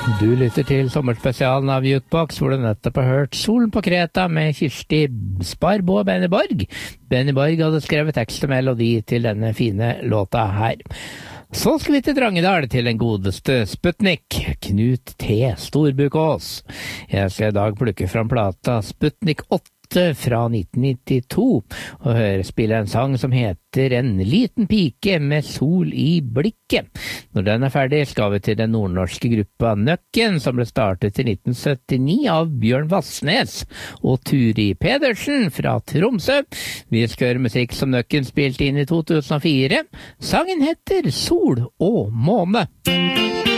Du lytter til sommerspesialen av Jukebox, hvor du nettopp har hørt Solen på Kreta med Kirsti Sparbo og Benny Borg. Benny Borg hadde skrevet tekst og melodi til denne fine låta her. Så skal vi til Drangedal, til den godeste Sputnik, Knut T. Storbukås. Jeg skal i dag plukke fram plata Sputnik 8 fra 1992, og spille en sang som heter En liten pike med sol i blikket. Når den er ferdig, skal vi til den nordnorske gruppa Nøkken, som ble startet i 1979 av Bjørn Vassnes og Turi Pedersen fra Tromsø. Vi skal høre musikk som Nøkken spilte inn i 2004. Sangen heter Sol og måne.